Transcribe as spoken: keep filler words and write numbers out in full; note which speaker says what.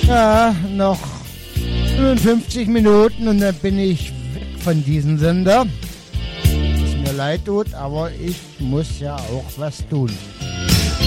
Speaker 1: Ja, noch fünfzig Minuten und dann bin ich weg von diesem Sender. Es mir leid tut, aber ich muss ja auch was tun.